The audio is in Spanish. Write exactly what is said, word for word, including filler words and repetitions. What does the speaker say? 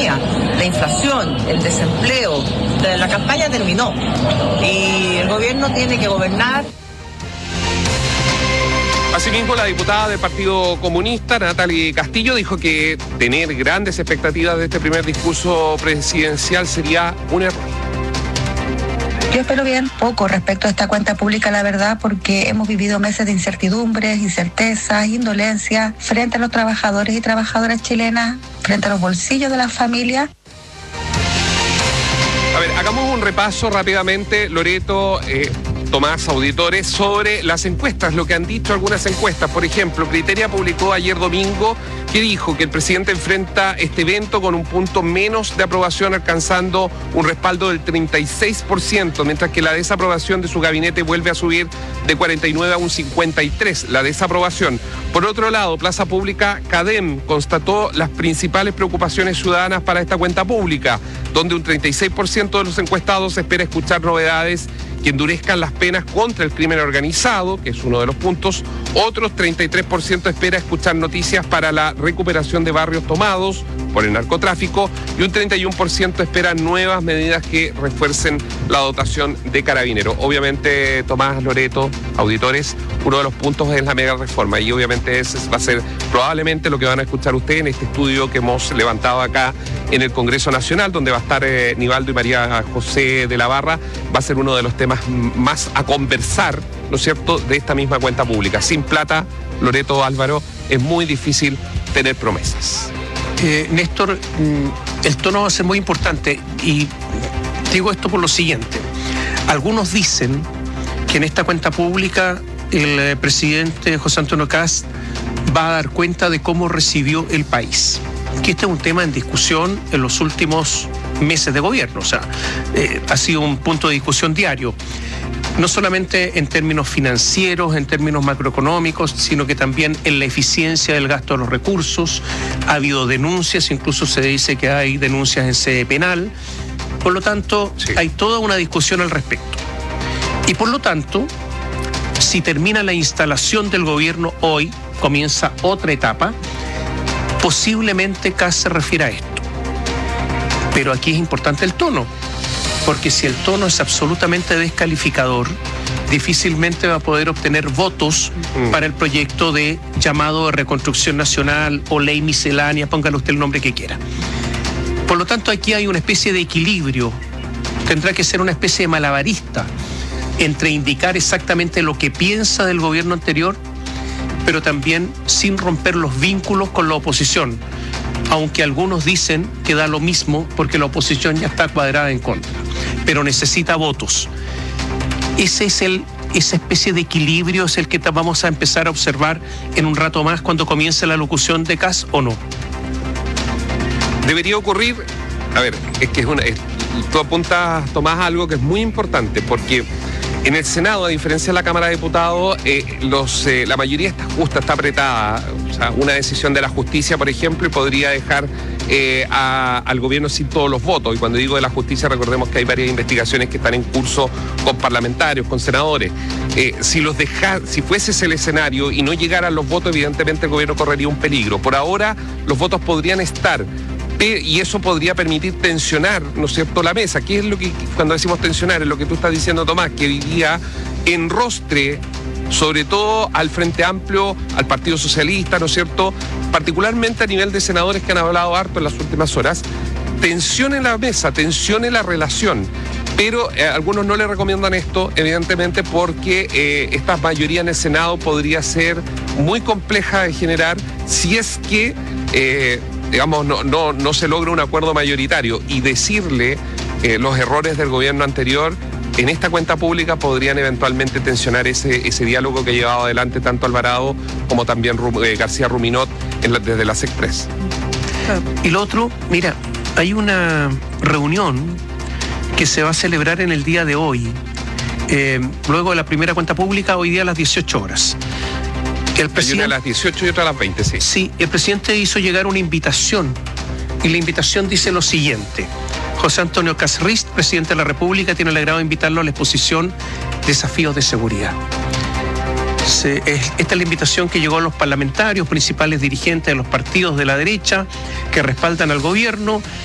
economía, la inflación, el desempleo. La campaña terminó y el gobierno tiene que gobernar. Asimismo, la diputada del Partido Comunista, Natalie Castillo, dijo que tener grandes expectativas de este primer discurso presidencial sería un error. Yo espero bien poco respecto a esta cuenta pública, la verdad, porque hemos vivido meses de incertidumbres, incertezas, indolencia frente a los trabajadores y trabajadoras chilenas, frente a los bolsillos de las familias. A ver, hagamos un repaso rápidamente, Loreto, eh, Tomás, auditores, sobre las encuestas, lo que han dicho algunas encuestas. Por ejemplo, Criteria publicó ayer domingo que dijo que el presidente enfrenta este evento con un punto menos de aprobación, alcanzando un respaldo del treinta y seis por ciento, mientras que la desaprobación de su gabinete vuelve a subir de cuarenta y nueve a un cincuenta y tres por ciento, la desaprobación. Por otro lado, Plaza Pública, CADEM, constató las principales preocupaciones ciudadanas para esta cuenta pública, donde un treinta y seis por ciento de los encuestados espera escuchar novedades que endurezcan las penas contra el crimen organizado, que es uno de los puntos. Otros treinta y tres por ciento espera escuchar noticias para la recuperación de barrios tomados por el narcotráfico y un treinta y uno por ciento espera nuevas medidas que refuercen la dotación de carabineros. Obviamente, Tomás, Loreto, auditores, uno de los puntos es la mega reforma y obviamente ese va a ser probablemente lo que van a escuchar ustedes en este estudio que hemos levantado acá en el Congreso Nacional, donde va a estar eh, Nivaldo y María José de la Barra. Va a ser uno de los temas más a conversar, ¿no es cierto?, de esta misma cuenta pública. Sin plata, Loreto, Álvaro, es muy difícil tener promesas. Eh, Néstor, el tono va a ser muy importante y digo esto por lo siguiente. Algunos dicen que en esta cuenta pública el presidente José Antonio Kast va a dar cuenta de cómo recibió el país. Que este es un tema en discusión en los últimos meses de gobierno, o sea, eh, ha sido un punto de discusión diario, no solamente en términos financieros, en términos macroeconómicos, sino que también en la eficiencia del gasto de los recursos. Ha habido denuncias, incluso se dice que hay denuncias en sede penal, por lo tanto, sí, hay toda una discusión al respecto. Y por lo tanto, si termina la instalación del gobierno hoy, comienza otra etapa, posiblemente Kast se refiere a esto. Pero aquí es importante el tono, porque si el tono es absolutamente descalificador, difícilmente va a poder obtener votos mm. para el proyecto de llamado de reconstrucción nacional o ley miscelánea, póngale usted el nombre que quiera. Por lo tanto, aquí hay una especie de equilibrio, tendrá que ser una especie de malabarista entre indicar exactamente lo que piensa del gobierno anterior, pero también sin romper los vínculos con la oposición, aunque algunos dicen que da lo mismo porque la oposición ya está cuadrada en contra, pero necesita votos. Ese es el, esa especie de equilibrio es el que vamos a empezar a observar en un rato más cuando comience la locución de Kast, ¿o no? Debería ocurrir, a ver, es que es una, es, tú apuntas, Tomás, a algo que es muy importante, porque en el Senado, a diferencia de la Cámara de Diputados, eh, los, eh, la mayoría está justa, está apretada. O sea, una decisión de la justicia, por ejemplo, y podría dejar eh, a, al gobierno sin todos los votos. Y cuando digo de la justicia, recordemos que hay varias investigaciones que están en curso con parlamentarios, con senadores. Eh, si los deja, si fuese ese el escenario y no llegaran los votos, evidentemente el gobierno correría un peligro. Por ahora, los votos podrían estar, y eso podría permitir tensionar, ¿no es cierto?, la mesa. ¿Qué es lo que, cuando decimos tensionar, es lo que tú estás diciendo, Tomás, que hoy día enrostre, sobre todo al Frente Amplio, al Partido Socialista, ¿no es cierto?, particularmente a nivel de senadores que han hablado harto en las últimas horas, tensione la mesa, tensione la relación. Pero eh, algunos no le recomiendan esto, evidentemente, porque eh, esta mayoría en el Senado podría ser muy compleja de generar si es que Eh, digamos, no, no, no se logra un acuerdo mayoritario, y decirle eh, los errores del gobierno anterior en esta cuenta pública podrían eventualmente tensionar ese, ese diálogo que ha llevado adelante tanto Alvarado como también eh, García Ruminot en la, desde la SECPRES. Y lo otro, mira, hay una reunión que se va a celebrar en el día de hoy, eh, luego de la primera cuenta pública, hoy día a las dieciocho horas. El presidente, Hay una a las dieciocho y otra a las veinte, sí. Sí, el presidente hizo llegar una invitación y la invitación dice lo siguiente: José Antonio Kast Rist, presidente de la República, tiene el agrado de invitarlo a la exposición Desafíos de Seguridad. Se, es, esta es la invitación que llegó a los parlamentarios, principales dirigentes de los partidos de la derecha que respaldan al gobierno,